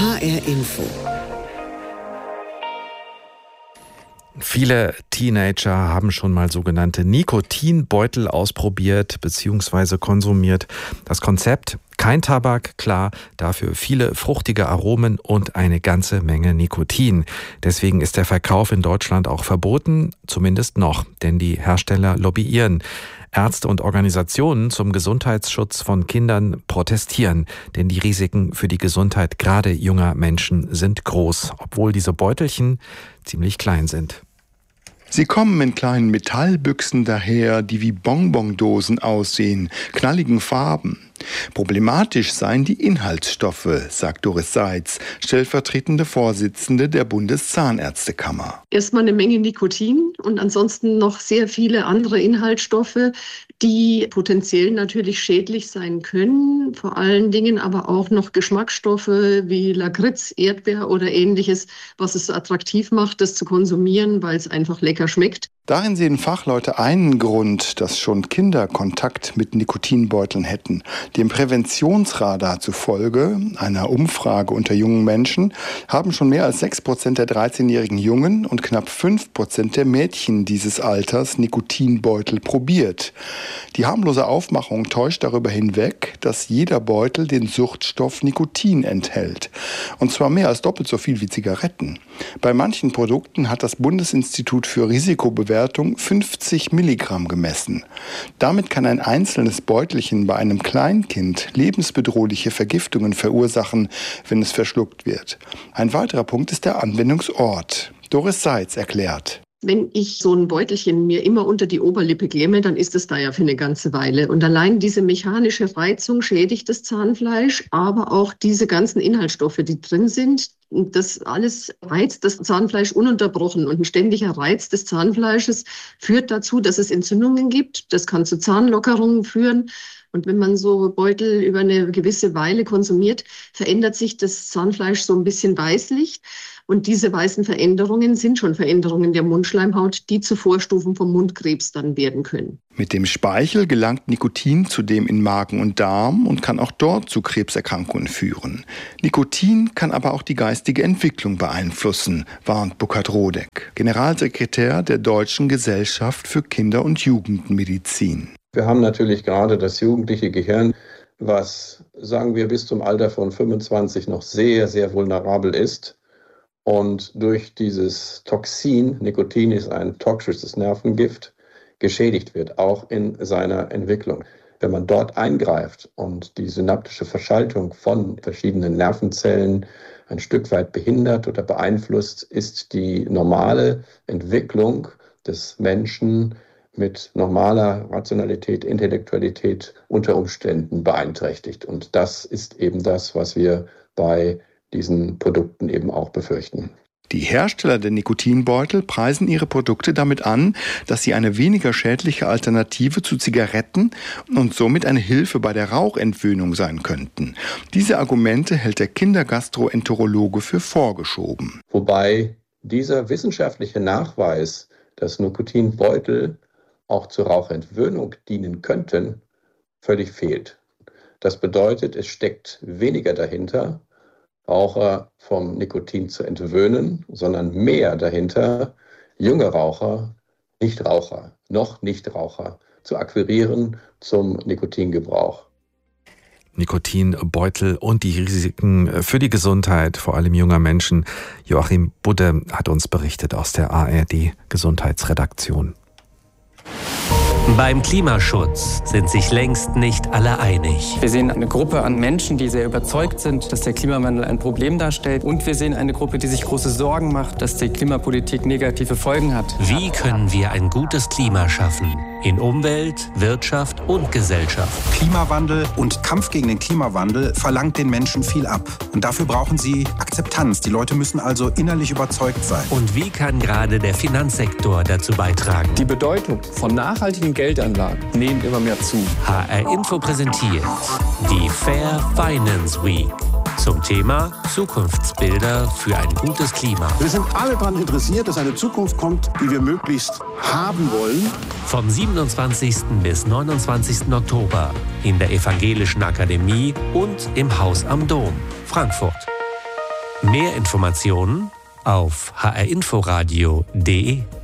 HR Info. Viele Teenager haben schon mal sogenannte Nikotinbeutel ausprobiert bzw. konsumiert. Das Konzept: kein Tabak, klar, dafür viele fruchtige Aromen und eine ganze Menge Nikotin. Deswegen ist der Verkauf in Deutschland auch verboten, zumindest noch, denn die Hersteller lobbyieren. Ärzte und Organisationen zum Gesundheitsschutz von Kindern protestieren, denn die Risiken für die Gesundheit gerade junger Menschen sind groß, obwohl diese Beutelchen ziemlich klein sind. Sie kommen in kleinen Metallbüchsen daher, die wie Bonbondosen aussehen, knalligen Farben. Problematisch seien die Inhaltsstoffe, sagt Doris Seitz, stellvertretende Vorsitzende der Bundeszahnärztekammer. Erstmal eine Menge Nikotin und ansonsten noch sehr viele andere Inhaltsstoffe, die potenziell natürlich schädlich sein können. Vor allen Dingen aber auch noch Geschmacksstoffe wie Lakritz, Erdbeer oder ähnliches, was es so attraktiv macht, das zu konsumieren, weil es einfach lecker schmeckt. Darin sehen Fachleute einen Grund, dass schon Kinder Kontakt mit Nikotinbeuteln hätten. Dem Präventionsradar zufolge, einer Umfrage unter jungen Menschen, haben schon mehr als 6% der 13-jährigen Jungen und knapp 5% der Mädchen dieses Alters Nikotinbeutel probiert. Die harmlose Aufmachung täuscht darüber hinweg, dass jeder Beutel den Suchtstoff Nikotin enthält. Und zwar mehr als doppelt so viel wie Zigaretten. Bei manchen Produkten hat das Bundesinstitut für Risikobewertung 50 Milligramm gemessen. Damit kann ein einzelnes Beutelchen bei einem Kleinkind lebensbedrohliche Vergiftungen verursachen, wenn es verschluckt wird. Ein weiterer Punkt ist der Anwendungsort. Doris Seitz erklärt: Wenn ich so ein Beutelchen mir immer unter die Oberlippe klemme, dann ist es da ja für eine ganze Weile. Und allein diese mechanische Reizung schädigt das Zahnfleisch, aber auch diese ganzen Inhaltsstoffe, die drin sind, das alles reizt das Zahnfleisch ununterbrochen. Und ein ständiger Reiz des Zahnfleisches führt dazu, dass es Entzündungen gibt. Das kann zu Zahnlockerungen führen. Und wenn man so Beutel über eine gewisse Weile konsumiert, verändert sich das Zahnfleisch so ein bisschen weißlich. Und diese weißen Veränderungen sind schon Veränderungen der Mundschleimhaut, die zu Vorstufen vom Mundkrebs dann werden können. Mit dem Speichel gelangt Nikotin zudem in Magen und Darm und kann auch dort zu Krebserkrankungen führen. Nikotin kann aber auch die geistige Entwicklung beeinflussen, warnt Burkhard Rodeck, Generalsekretär der Deutschen Gesellschaft für Kinder- und Jugendmedizin. Wir haben natürlich gerade das jugendliche Gehirn, was, sagen wir, bis zum Alter von 25 noch sehr, sehr vulnerabel ist. Und durch dieses Toxin, Nikotin ist ein toxisches Nervengift, geschädigt wird, auch in seiner Entwicklung. Wenn man dort eingreift und die synaptische Verschaltung von verschiedenen Nervenzellen ein Stück weit behindert oder beeinflusst, ist die normale Entwicklung des Menschen mit normaler Rationalität, Intellektualität unter Umständen beeinträchtigt. Und das ist eben das, was wir bei diesen Produkten eben auch befürchten. Die Hersteller der Nikotinbeutel preisen ihre Produkte damit an, dass sie eine weniger schädliche Alternative zu Zigaretten und somit eine Hilfe bei der Rauchentwöhnung sein könnten. Diese Argumente hält der Kindergastroenterologe für vorgeschoben. Wobei dieser wissenschaftliche Nachweis, dass Nikotinbeutel auch zur Rauchentwöhnung dienen könnten, völlig fehlt. Das bedeutet, es steckt weniger dahinter, Raucher vom Nikotin zu entwöhnen, sondern mehr dahinter, junge Raucher, Nichtraucher, noch Nichtraucher zu akquirieren zum Nikotingebrauch. Nikotinbeutel und die Risiken für die Gesundheit, vor allem junger Menschen. Joachim Budde hat uns berichtet aus der ARD Gesundheitsredaktion. Beim Klimaschutz sind sich längst nicht alle einig. Wir sehen eine Gruppe an Menschen, die sehr überzeugt sind, dass der Klimawandel ein Problem darstellt. Und wir sehen eine Gruppe, die sich große Sorgen macht, dass die Klimapolitik negative Folgen hat. Wie können wir ein gutes Klima schaffen? In Umwelt, Wirtschaft und Gesellschaft. Klimawandel und Kampf gegen den Klimawandel verlangt den Menschen viel ab. Und dafür brauchen sie Akzeptanz. Die Leute müssen also innerlich überzeugt sein. Und wie kann gerade der Finanzsektor dazu beitragen? Die Bedeutung von nachhaltigen Geldanlagen nimmt immer mehr zu. HR Info präsentiert die Fair Finance Week. Zum Thema Zukunftsbilder für ein gutes Klima. Wir sind alle daran interessiert, dass eine Zukunft kommt, die wir möglichst haben wollen. Vom 27. bis 29. Oktober in der Evangelischen Akademie und im Haus am Dom, Frankfurt. Mehr Informationen auf hrinforadio.de.